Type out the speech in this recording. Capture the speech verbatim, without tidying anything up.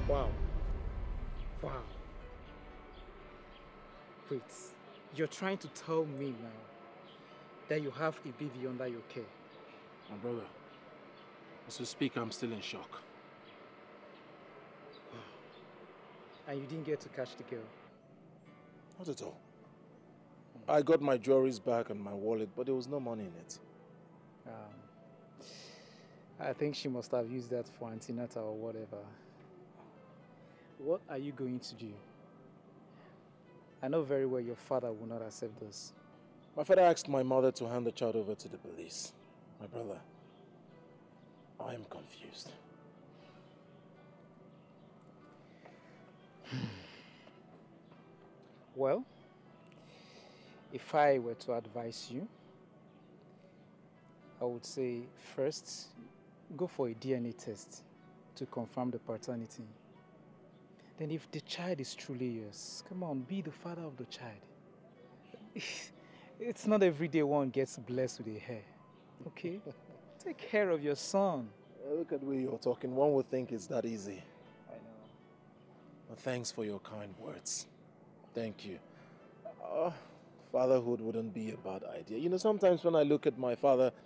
Wow. Wow. Wait, you're trying to tell me now that you have a baby under your care? My brother, as we speak, I'm still in shock. And you didn't get to catch the girl? Not at all. I got my jewelries back and my wallet, but there was no money in it. Um, I think she must have used that for antenatal or whatever. What are you going to do? I know very well your father will not accept this. My father asked my mother to hand the child over to the police. My brother, I am confused. Well, if I were to advise you, I would say first, go for a D N A test to confirm the paternity. Then if the child is truly yours, come on, be the father of the child. It's not every day one gets blessed with a hair, okay? Take care of your son. Look at the way you're talking. One would think it's that easy. I know. But thanks for your kind words. Thank you. Uh, fatherhood wouldn't be a bad idea. You know, sometimes when I look at my father,